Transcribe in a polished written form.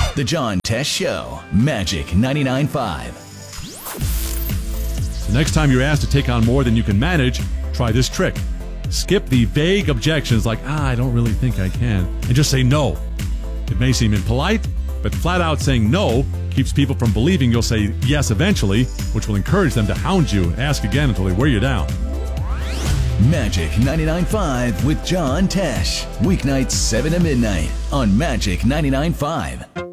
The John Tesh Show, Magic 99.5. The next time you're asked to take on more than you can manage, try this trick. Skip the vague objections like, I don't really think I can, and just say no. It may seem impolite, but flat out saying no keeps people from believing you'll say yes eventually, which will encourage them to hound you and ask again until they wear you down. Magic 99.5 with John Tesh. Weeknights 7 to midnight on Magic 99.5.